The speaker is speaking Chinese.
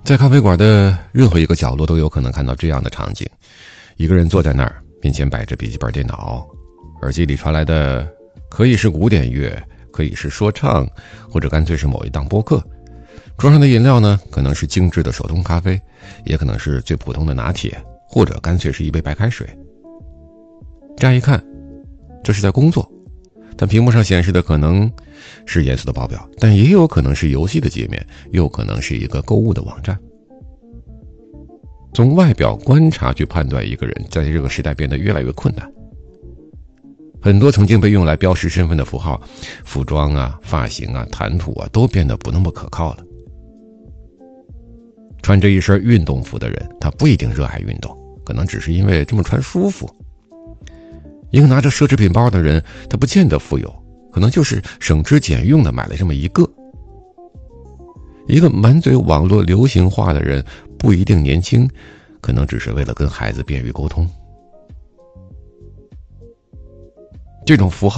在咖啡馆的任何一个角落都有可能看到这样的场景：一个人坐在那儿，面前摆着笔记本电脑，耳机里传来的可以是古典乐，可以是说唱，或者干脆是某一档播客。桌上的饮料呢，可能是精致的手冲咖啡，也可能是最普通的拿铁，或者干脆是一杯白开水。乍一看，这是在工作，但屏幕上显示的可能是严肃的报表，但也有可能是游戏的界面，又可能是一个购物的网站。从外表观察去判断一个人，在这个时代变得越来越困难。很多曾经被用来标识身份的符号，服装啊、发型啊、谈吐啊，都变得不那么可靠了。穿着一身运动服的人，他不一定热爱运动，可能只是因为这么穿舒服。一个拿着奢侈品包的人，他不见得富有，可能就是省吃俭用的买了这么一个。一个满嘴网络流行话的人，不一定年轻，可能只是为了跟孩子便于沟通。这种符号